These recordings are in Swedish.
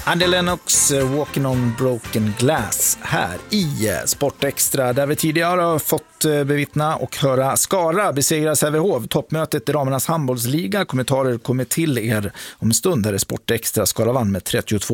Andy Lennox, Walking on Broken Glass här i Sportextra, där vi tidigare har fått bevittna och höra Skara besegra Sävehof. Toppmötet i damernas handbollsliga. Kommentarer kommer till er om en stund här i Sportextra. Skara vann med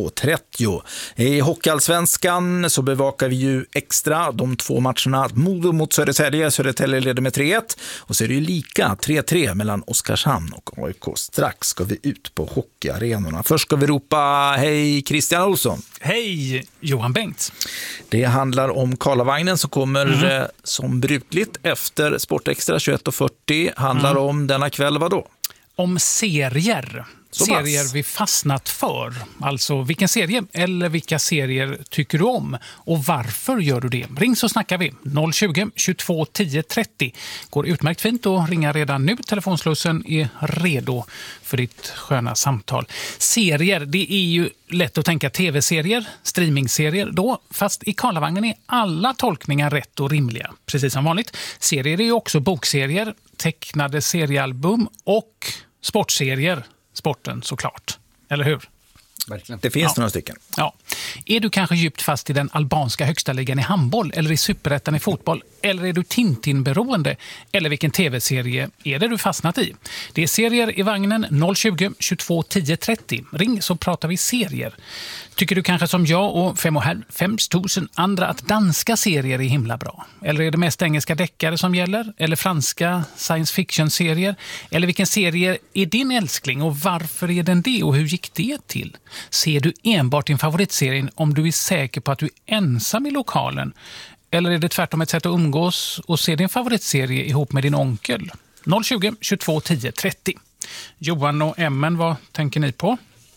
32-30. I Hockeyallsvenskan så bevakar vi ju extra de två matcherna. Modo mot Södertälje. Södertälje leder med 3-1. Och så är det ju lika 3-3 mellan Oskarshamn och AIK. Strax ska vi ut på hockeyarenorna. Först ska vi ropa hej Christian Olsson. Hej Johan Bengt. Det handlar om Karlavagnen som kommer som brukligt efter Sportextra 21:40. Handlar om denna kväll vad då? Om serier. Serier vi fastnat för. Alltså vilken serie eller vilka serier tycker du om? Och varför gör du det? Ring så snackar vi. 020 22 10 30. Går utmärkt fint att ringa redan nu. Telefonslussen är redo för ditt sköna samtal. Serier, det är ju lätt att tänka tv-serier, streamingserier då. Fast i Karlavagnen är alla tolkningar rätt och rimliga. Precis som vanligt. Serier är ju också bokserier, tecknade seriealbum och sportserier. Sporten såklart, eller hur? Verkligen. Det finns några stycken. Ja. Är du kanske djupt fast i den albanska högsta ligan i handboll eller i superettan i fotboll? Eller är du Tintin-beroende? Eller vilken tv-serie är det du fastnat i? Det är serier i vagnen 020 22 10 30. Ring så pratar vi serier. Tycker du kanske som jag och 5 000 andra att danska serier är himla bra? Eller är det mest engelska deckare som gäller? Eller franska science fiction-serier? Eller vilken serie är din älskling och varför är den det och hur gick det till? Ser du enbart din favoritserie om du är säker på att du är ensam i lokalen? Eller är det tvärtom ett sätt att umgås och se din favoritserie ihop med din onkel? 020 22 10 30. Johan och Emmen, vad tänker ni på?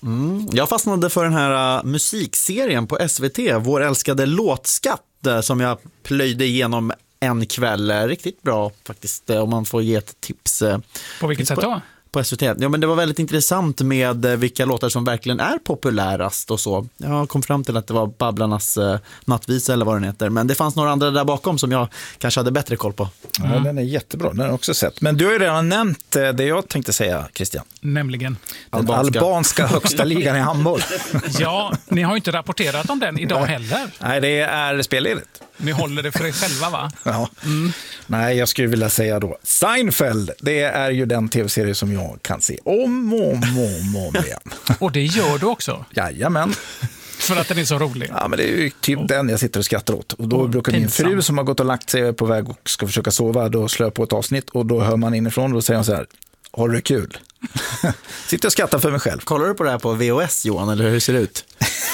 Jag fastnade för den här musikserien på SVT, Vår älskade låtskatt, som jag plöjde igenom en kväll. Riktigt bra faktiskt, om man får ge ett tips. På vilket sätt då? På SVT. Ja, men det var väldigt intressant med vilka låtar som verkligen är populärast och så. Jag kom fram till att det var Babblarnas nattvisa eller vad den heter. Men det fanns några andra där bakom som jag kanske hade bättre koll på. Ja, den är jättebra, den har jag också sett. Men du har ju redan nämnt det jag tänkte säga, Christian. Nämligen? Den albanska högsta ligan i handboll. Ja, ni har ju inte rapporterat om den idag heller. Nej, det är spelledigt. Ni håller det för er själva, va? Ja. Nej, jag skulle vilja säga då Seinfeld, det är ju den tv-serie som jag kan se om igen. Och det gör du också? Jajamän. För att den är så rolig? Ja, men det är ju typ den jag sitter och skrattar åt. Och då brukar min fru som har gått och lagt sig på väg och ska försöka sova, då slår jag på ett avsnitt och då hör man inifrån och då säger hon så här: har du det kul? Sitter och skrattar för mig själv. Kollar du på det här på VHS, Johan, eller hur ser det ut?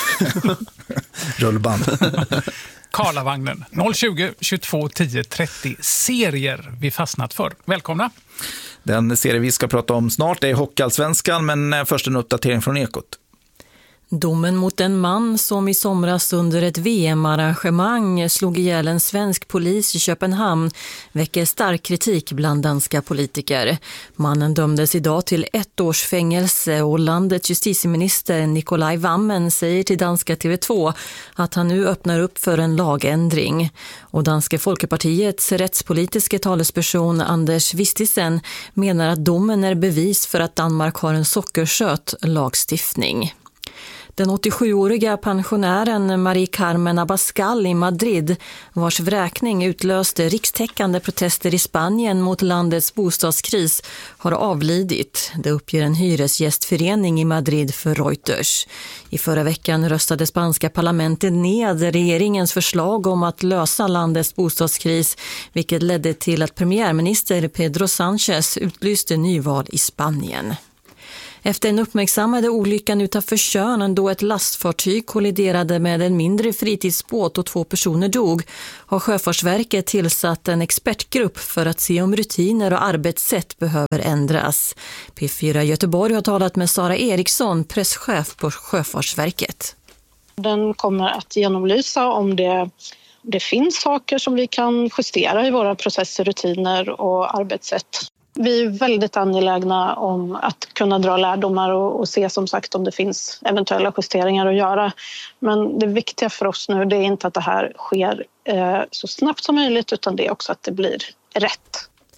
Rullband. Karlavagnen 020 22 10 30. Serier vi fastnat för. Välkomna. Den serie vi ska prata om snart är Hockeyallsvenskan, men först en uppdatering från Ekot. Domen mot en man som i somras under ett VM-arrangemang slog ihjäl en svensk polis i Köpenhamn väcker stark kritik bland danska politiker. Mannen dömdes idag till 1 års fängelse och landets justitieminister Nikolaj Wammen säger till danska TV2 att han nu öppnar upp för en lagändring. Och danska Folkepartiets rättspolitiska talesperson Anders Vistisen menar att domen är bevis för att Danmark har en sockersöt lagstiftning. Den 87-åriga pensionären Marie Carmen Abascal i Madrid, vars vräkning utlöste rikstäckande protester i Spanien mot landets bostadskris, har avlidit. Det uppger en hyresgästförening i Madrid för Reuters. I förra veckan röstade spanska parlamentet ned regeringens förslag om att lösa landets bostadskris, vilket ledde till att premiärminister Pedro Sánchez utlyste nyval i Spanien. Efter en uppmärksammade olyckan utanför Tjörn då ett lastfartyg kolliderade med en mindre fritidsbåt och 2 personer dog har Sjöfartsverket tillsatt en expertgrupp för att se om rutiner och arbetssätt behöver ändras. P4 Göteborg har talat med Sara Eriksson, presschef på Sjöfartsverket. Den kommer att genomlysa om det finns saker som vi kan justera i våra processer, rutiner och arbetssätt. Vi är väldigt angelägna om att kunna dra lärdomar och se som sagt om det finns eventuella justeringar att göra. Men det viktiga för oss nu det är inte att det här sker så snabbt som möjligt utan det är också att det blir rätt.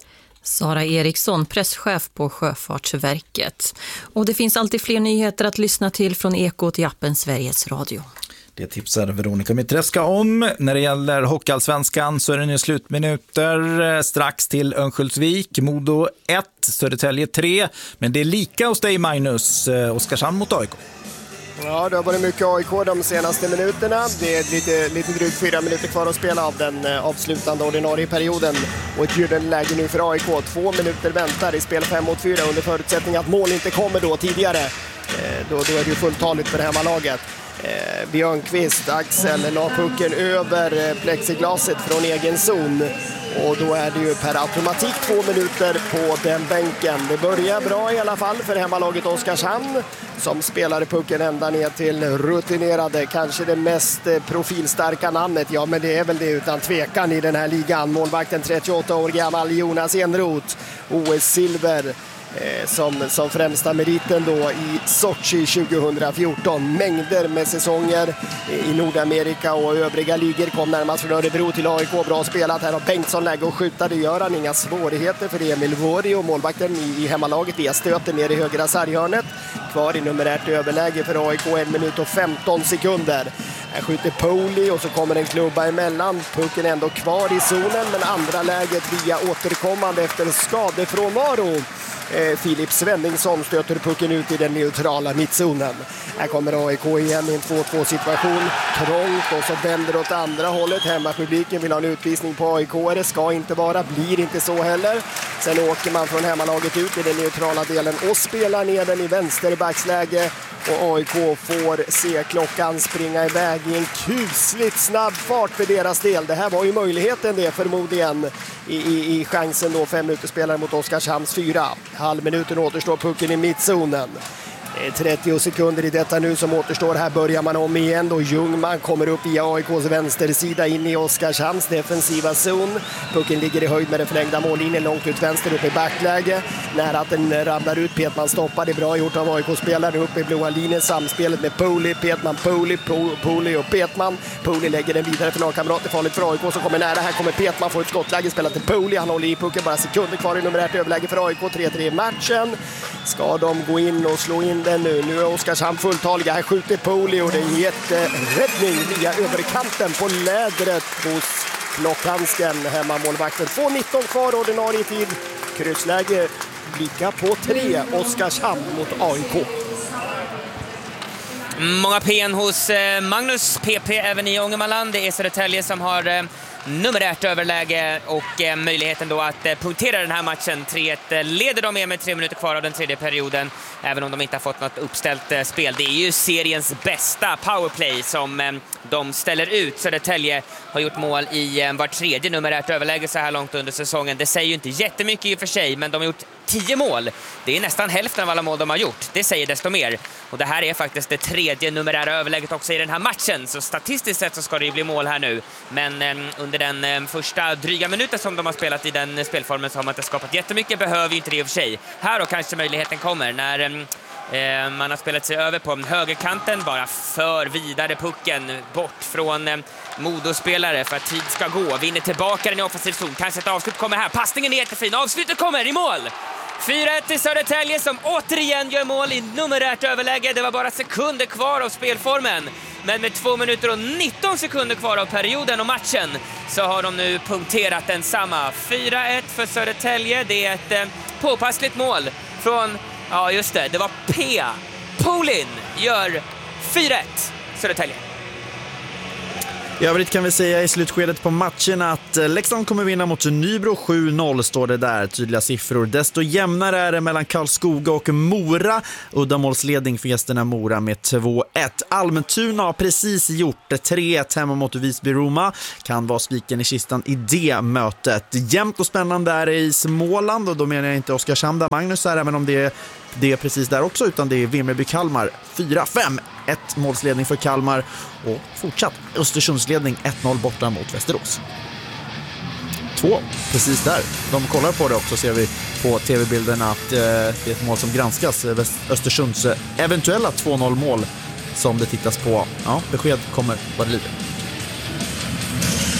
Sara Eriksson, presschef på Sjöfartsverket. Och det finns alltid fler nyheter att lyssna till från Ekot i appen Sveriges Radio. Det tipsar Veronica Mittreska om. När det gäller Hockeyallsvenskan så är det nu slutminuter strax till Örnsköldsvik. Modo 1, Södertälje 3. Men det är lika hos dig, Magnus. Oskarshamn mot AIK. Ja, det har varit mycket AIK de senaste minuterna. Det är lite drygt 4 minuter kvar att spela av den avslutande ordinarie perioden. Och ett gyllene läge nu för AIK. 2 minuter väntar i spel 5-4 under förutsättning att mål inte kommer då tidigare. Då är det ju fulltaligt för det här laget. Björnqvist, Axel la pucken över plexiglaset från egen zon. Och då är det ju per automatik 2 minuter på den bänken. Det börjar bra i alla fall för hemmalaget Oskarshamn som spelar pucken ända ner till rutinerade, kanske det mest profilstarka namnet. Ja, men det är väl det utan tvekan i den här ligan. Målvakten 38 år gammal Jonas Enroth, OS-silver. Som främsta meriten då i Sochi 2014. Mängder med säsonger i Nordamerika och övriga ligor. Kom närmast från Örebro till AIK. Bra spelat. Här har Bengtsson läge att skjuta. Det gör han. Inga svårigheter för Emil Vori och målvakten i hemmalaget. Det stöter ner i högra sarghörnet. Kvar i numerärt överläge för AIK 1 minut och 15 sekunder. Här skjuter Poli och så kommer en klubba emellan. Pucken är ändå kvar i zonen, men andra läget via återkommande efter skadefrånvaro. Filip Svenningsson stöter pucken ut i den neutrala mittzonen. Här kommer AIK igen i en 2-2 situation. Trångt och så vänder åt andra hållet. Hemmapubliken vill ha en utvisning på AIK. Det ska inte vara, blir inte så heller. Sen åker man från hemmalaget ut i den neutrala delen och spelar ner den i vänsterbacksläge. Och AIK får se klockan springa iväg i en kusligt snabb fart för deras del. Det här var ju möjligheten det förmodligen i chansen då 5 minuter spelare mot Oskarshamns 4. Halvminuten återstår pucken i mittzonen. 30 sekunder i detta nu som återstår. Här börjar man om igen då. Ljungman kommer upp i AIKs vänstersida in i Oskarshamns defensiva zon. Pucken ligger i höjd med den förlängda mållinjen långt ut vänster upp i backläge. Nära att den ramlar ut. Petman stoppar. Det är bra gjort av AIK-spelare upp i blåa linjen. Samspelet med Poli, Petman, Poli och Petman. Poli lägger den vidare för lagkamrat. Det är farligt för AIK som kommer nära. Här kommer Petman, får ett skottläge, spelar till Poli. Han håller i pucken, bara sekunder kvar i numerärt överläge för AIK. 3-3 i matchen. Ska de gå in och slå in den nu? Nu är Oskarshamn fulltaliga. Här skjuter Poli och det är en jätteräddning via överkanten på lädret hos Klockhansken, hemmamålvakten. 2:19 kvar ordinarie tid. Kryssläge, blicka på 3. Oskarshamn mot AIK. Många pen hos Magnus PP även i Ångermanland. Det är Södertälje som har numerärt överläge och möjligheten då att punktera den här matchen. 3-1 leder de med 3 minuter kvar av den tredje perioden, även om de inte har fått något uppställt spel. Det är ju seriens bästa powerplay som de ställer ut. Södertälje har gjort mål i var tredje numerärt överläge så här långt under säsongen. Det säger ju inte jättemycket i och för sig, men de har gjort 10 mål. Det är nästan hälften av alla mål de har gjort. Det säger desto mer. Och det här är faktiskt det tredje numerära överläget också i den här matchen. Så statistiskt sett så ska det ju bli mål här nu. Men under den första dryga minuten som de har spelat i den spelformen så har man inte skapat jättemycket. Behöver ju inte det i och för sig. Här då kanske möjligheten kommer när man har spelat sig över på högerkanten. Bara för vidare pucken bort från Modospelare för att tid ska gå. Vinner tillbaka den i offensiv zon. Kanske ett avslut kommer här. Passningen är jättefin. Avslutet kommer i mål. 4-1 till Södertälje som återigen gör mål i numerärt överläge. Det var bara sekunder kvar av spelformen. Men med 2 minuter och 19 sekunder kvar av perioden och matchen så har de nu punkterat densamma. 4-1 för Södertälje. Det är ett påpassligt mål från, ja just det var P. Polin gör 4-1 Södertälje. I övrigt kan vi säga i slutskedet på matchen att Leksand kommer vinna mot Nybro. 7-0 står det där, tydliga siffror. Desto jämnare är det mellan Karlskoga och Mora. Uddamålsledning för gästerna Mora med 2-1. Almtuna har precis gjort 3-1 hemma mot Visby-Roma. Kan vara spiken i kistan i det mötet. Jämnt och spännande är det i Småland, och då menar jag inte Oskarshamn där Magnus är, även om det är precis där också, utan det är Vimmerby-Kalmar 4-5. 1 målsledning för Kalmar och fortsatt Östersundsledning 1-0 borta mot Västerås. 2, precis där. De kollar på det också, ser vi på tv-bilderna att det är ett mål som granskas. Östersunds eventuella 2-0 mål som det tittas på. Ja, besked kommer vad det lider.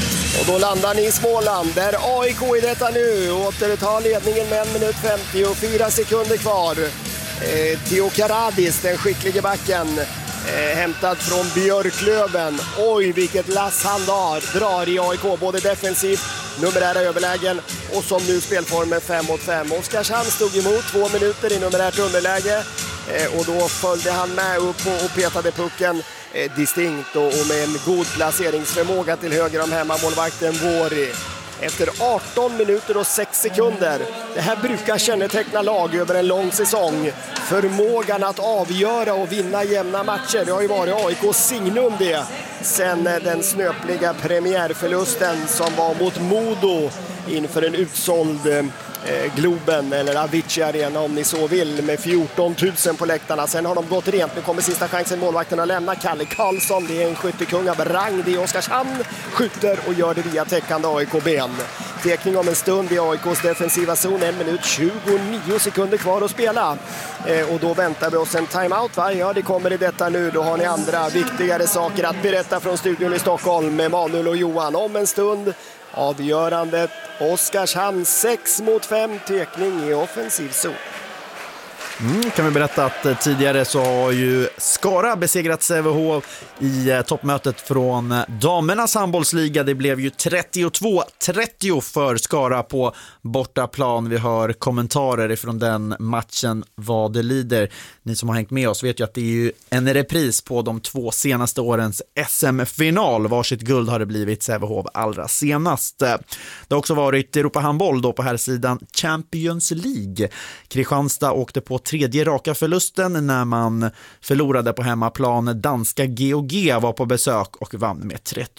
Och då landar ni i Småland där AIK i detta nu återtar ledningen med 1 minut 54 sekunder kvar. Theo Karadis, den skicklige backen, hämtad från Björklöven. Oj, vilket lass han drar i AIK, både defensivt, numerära överlägen och som nu spelformen 5 mot 5. Oskarshamn stod emot 2 minuter i numerärt underläge och då följde han med upp och petade pucken distinkt och med en god placeringsförmåga till höger om hemmamålvakten Våri. Efter 18 minuter och 6 sekunder. Det här brukar känneteckna lag över en lång säsong. Förmågan att avgöra och vinna jämna matcher. Det har ju varit AIKs signum det. Sen den snöpliga premiärförlusten som var mot Modo inför en utsåld Globen eller Avicii Arena om ni så vill, med 14 000 på läktarna. Sen har de gått rent. Nu kommer sista chansen målvakten att lämna. Kalle Karlsson, det är en skyttekung av rang. Det är Oskarshamn, skjuter och gör det via täckande AIK-ben. Tekning om en stund i AIKs defensiva zon. 1 minut 29 sekunder kvar att spela. Och då väntar vi oss en timeout, va? Ja, det kommer i detta nu. Då har ni andra viktigare saker att berätta från studion i Stockholm med Manuel och Johan. Om en stund avgörandet. Oskarshamn 6 mot 5, tekning i offensiv zon. Kan vi berätta att tidigare så har ju Skara besegrat Sävehof i toppmötet från damernas handbollsliga. Det blev ju 32-30 för Skara på bortaplan. Vi hör kommentarer ifrån den matchen vad det lider. Ni som har hängt med oss vet ju att det är ju en repris på de 2 senaste årens SM-final. Varsitt guld har det blivit Sävehof allra senast. Det har också varit Europa handboll då på här sidan Champions League. Kristianstad åkte på 3:e raka förlusten när man förlorade på hemmaplan. Danska GOG var på besök och vann med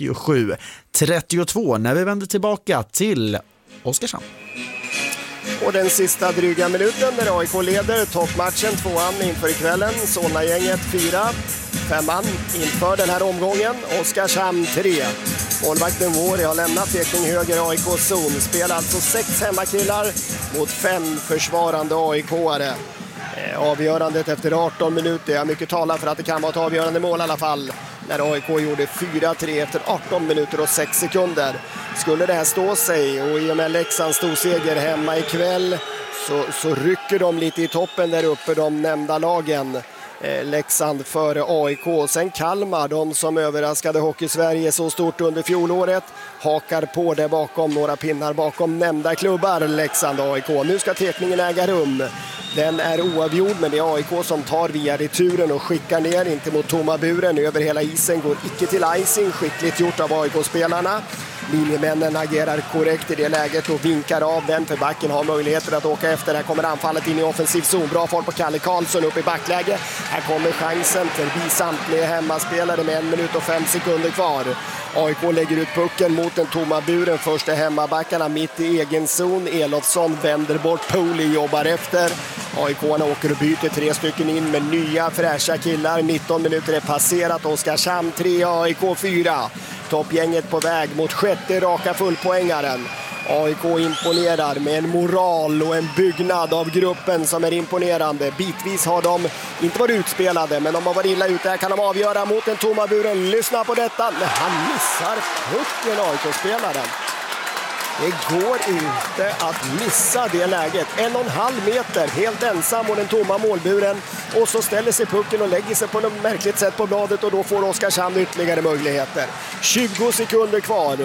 37-32 när vi vänder tillbaka till Oskarshamn. Och den sista dryga minuten när AIK leder toppmatchen 2an inför kvällen. Solna-gänget 4, 5an inför den här omgången. Oskarshamn 3. Målvakten Våri har lämnat tekning höger AIKs zon. Spelar alltså 6 hemmakillar mot 5 försvarande AIK-are. Avgörandet efter 18 minuter. Jag mycket talar för att det kan vara ett avgörande mål i alla fall. När AIK gjorde 4-3 efter 18 minuter och 6 sekunder. Skulle det här stå sig och i och med Leksands storseger hemma ikväll så rycker de lite i toppen där uppe, de nämnda lagen. Leksand före AIK. Sen Kalmar, de som överraskade Hockey-Sverige så stort under fjolåret, hakar på där bakom, några pinnar bakom nämnda klubbar, Leksand och AIK. Nu ska tekningen äga rum. Den är oavgjord, men det är AIK som tar via returen och skickar ner, inte mot tomma buren, över hela isen, går icke till icing, skickligt gjort av AIK-spelarna. Linjemännen agerar korrekt i det läget och vinkar av den, för backen har möjligheter att åka efter. Här kommer anfallet in i offensiv zon, bra fart på Kalle Karlsson upp i backläge. Här kommer chansen förbi samtliga hemmaspelare med 1 minut och 5 sekunder kvar. AIK lägger ut pucken mot den tomma buren, första hemmabackarna mitt i egen zon. Elofsson vänder bort, Poli jobbar efter. AIK-arna åker och byter 3 stycken in med nya fräscha killar. 19 minuter är passerat, Oskarshamn 3, AIK 4. Toppgänget på väg mot 6:e raka fullpoängaren. AIK imponerar med en moral och en byggnad av gruppen som är imponerande. Bitvis har de inte varit utspelade, men de har varit illa ute. Här kan de avgöra mot den tomma buren. Lyssna på detta. Men han missar pucken, AIK-spelaren. Det går inte att missa det läget. 1,5 meter, helt ensam och den tomma målburen. Och så ställer sig pucken och lägger sig på något märkligt sätt på bladet och då får Oskarshamn ytterligare möjligheter. 20 sekunder kvar.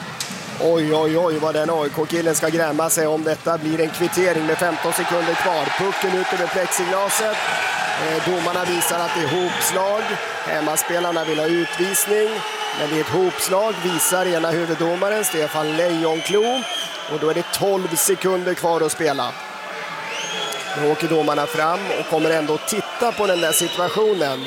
Oj, oj, oj vad den AIK-killen ska grämma sig om detta blir en kvittering med 15 sekunder kvar. Pucken ut över plexiglaset. Domarna visar att det är hopslag. Hemmaspelarna vill ha utvisning. Men det är ett hopslag, visar ena huvuddomaren Stefan Lejonklo. Och då är det 12 sekunder kvar att spela. Då åker domarna fram och kommer ändå titta på den där situationen.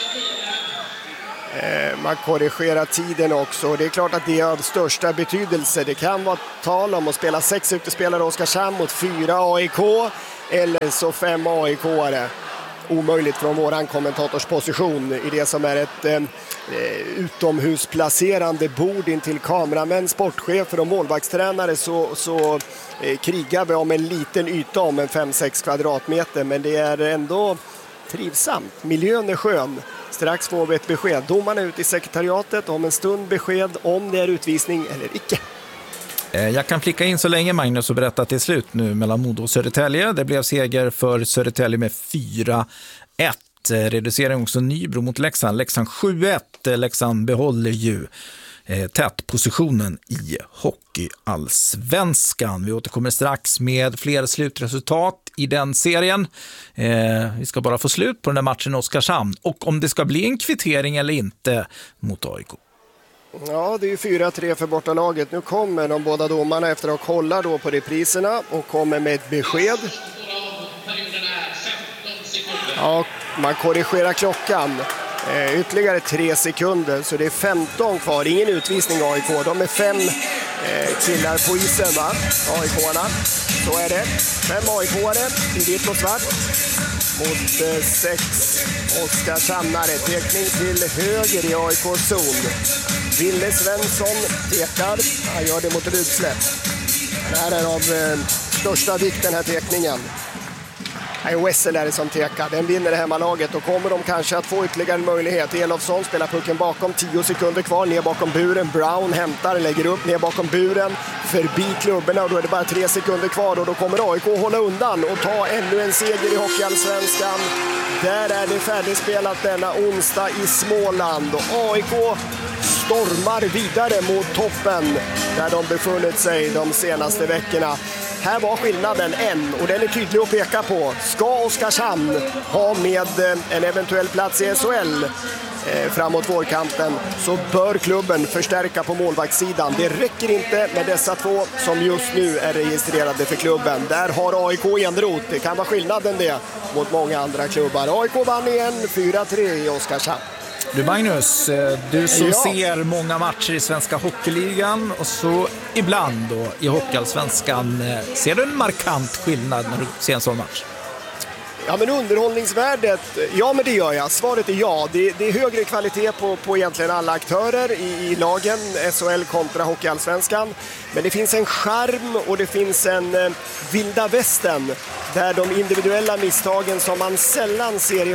Man korrigerar tiden också. Det är klart att det är av största betydelse. Det kan vara tal om att spela 6 utespelare Oskarshamn mot 4 AIK. Eller så 5 AIK-are. Omöjligt från våran kommentatorsposition i det som är ett utomhusplacerande bord in till kameramän, sportchefer och målvaktstränare så krigar vi om en liten yta om en 5-6 kvadratmeter, men det är ändå trivsamt. Miljön är skön. Strax får vi ett besked. Domarna är ute i sekretariatet. Om en stund besked om det är utvisning eller icke. Jag kan flicka in så länge, Magnus, och berätta att det är slut nu mellan Modo och Södertälje. Det blev seger för Södertälje med 4-1. Reducerar också Nybro mot Leksand. Leksand 7-1. Leksand behåller ju tätpositionen i hockeyallsvenskan. Vi återkommer strax med fler slutresultat i den serien. Vi ska bara få slut på den där matchen i Oskarshamn. Och om det ska bli en kvittering eller inte mot AIK. Ja, det är ju 4-3 för bortalaget. Nu kommer de båda domarna efter att kolla då på repriserna och kommer med ett besked. Ja, man korrigerar klockan. Ytterligare 3 sekunder, så det är 15 kvar. Ingen utvisning AIK. De är 5 killar på isen, va? AIK-arna. Så är det. 5 AIK-are i vitt och svart. Mot 6 Oskarshamnare. Tekning till höger i AIK-zon. Ville Svensson tekar. Han gör det mot Rudsläpp. Det här är av största vikt, den här tekningen. Wessel är det som tekar. Den vinner det hemmalaget och kommer de kanske att få ytterligare en möjlighet. Elofsson spelar pucken bakom, 10 sekunder kvar, ner bakom buren. Brown hämtar, lägger upp ner bakom buren, förbi klubborna, och då är det bara 3 sekunder kvar och då kommer AIK hålla undan och ta ännu en seger i Hockeyallsvenskan. Där är det färdigspelat denna onsdag i Småland och AIK stormar vidare mot toppen där de befunnit sig de senaste veckorna. Här var skillnaden en, och den är tydlig att peka på. Ska Oskarshamn ha med en eventuell plats i SHL framåt vårkanten, så bör klubben förstärka på målvaktssidan. Det räcker inte med dessa 2 som just nu är registrerade för klubben. Där har AIK enrot. Det kan vara skillnaden det mot många andra klubbar. AIK vann igen 4-3 i Oskarshamn. Du Magnus, du som ser många matcher i Svenska Hockeyligan och så ibland då i Hockeyallsvenskan, ser du en markant skillnad när du ser en sån match? Ja, men underhållningsvärdet, ja men det gör jag. Svaret är ja. Det är högre kvalitet på egentligen alla aktörer i lagen, SHL kontra Hockeyallsvenskan. Men det finns en charm och det finns en vilda västern där de individuella misstagen som man sällan ser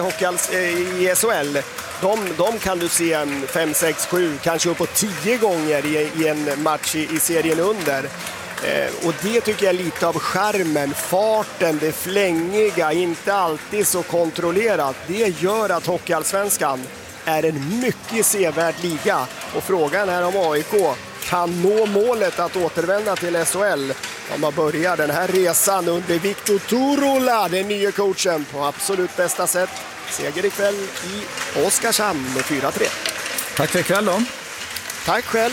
i SHL, de kan du se 5, 6, 7, kanske uppåt 10 gånger i en match i serien under. Och det tycker jag är lite av charmen, farten, det flängiga, inte alltid så kontrollerat. Det gör att Hockeyallsvenskan är en mycket sevärd liga. Och frågan är om AIK kan nå målet att återvända till SHL. Om man börjar den här resan under Viktor Turola, den nya coachen, på absolut bästa sätt. Seger ikväll i Oskarshamn med 4-3. Tack för ikväll då. Tack själv.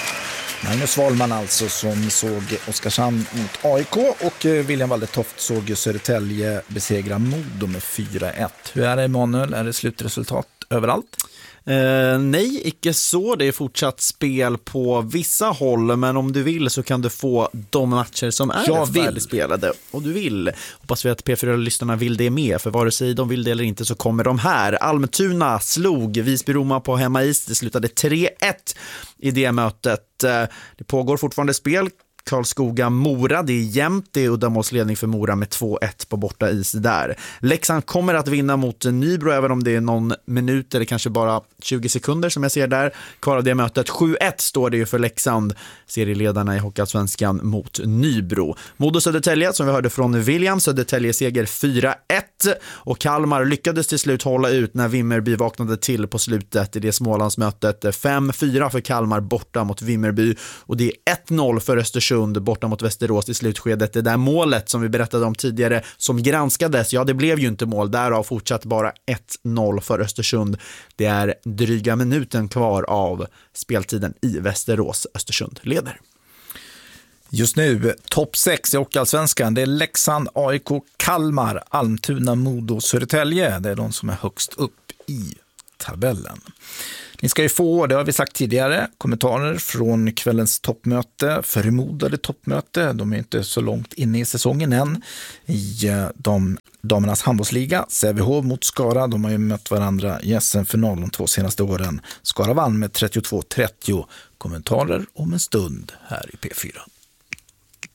Magnus Wahlman alltså, som såg Oskarshamn mot AIK, och William Waldetoft såg Södertälje besegra Modo med 4-1. Hur är det, Emanuel? Är det slutresultat överallt? Nej, icke så. Det är fortsatt spel på vissa håll, men om du vill så kan du få de matcher som är färdigspelade. Och du vill. Hoppas vi att P4-lyssnarna vill det med, för vare sig de vill det eller inte så kommer de här. Almtuna slog Visby-Roma på hemmais. Det slutade 3-1 i det mötet. Det pågår fortfarande spel. Karlskoga-Mora, det är jämnt, det är uddamålsledning för Mora med 2-1 på borta is där. Leksand kommer att vinna mot Nybro, även om det är någon minut eller kanske bara 20 sekunder som jag ser där kvar av det mötet. 7-1 står det ju för Leksand, serieledarna i Hockeyallsvenskan mot Nybro. Modo Södertälje, som vi hörde från William, Södertälje seger 4-1, och Kalmar lyckades till slut hålla ut när Vimmerby vaknade till på slutet i det Smålandsmötet. 5-4 för Kalmar borta mot Vimmerby, och det är 1-0 för Östersund borta mot Västerås i slutskedet. Det där målet som vi berättade om tidigare som granskades, ja det blev ju inte mål, därav fortsatt bara 1-0 för Östersund. Det är dryga minuten kvar av speltiden i Västerås. Östersund leder. Just nu topp 6 i Hockeyallsvenskan. Det är Leksand, AIK, Kalmar, Almtuna, Modo, Södertälje. Det är de som är högst upp i tabellen. Ni ska ju få, det har vi sagt tidigare, kommentarer från kvällens toppmöte, förmodade toppmöte. De är inte så långt inne i säsongen än. I damernas handbollsliga, Sävehof mot Skara. De har ju mött varandra i SM-final de 2 senaste åren. Skara vann med 32-30. Kommentarer om en stund här i P4.